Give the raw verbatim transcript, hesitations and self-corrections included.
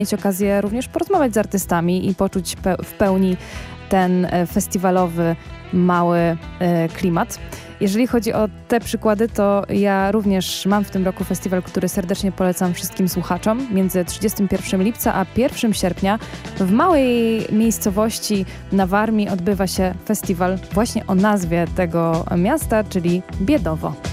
mieć okazję również porozmawiać z artystami i poczuć pe- w pełni ten e, festiwalowy, mały e, klimat. Jeżeli chodzi o te przykłady, to ja również mam w tym roku festiwal, który serdecznie polecam wszystkim słuchaczom. Między trzydziestego pierwszego lipca a pierwszego sierpnia w małej miejscowości na Warmii odbywa się festiwal właśnie o nazwie tego miasta, czyli Biedowo.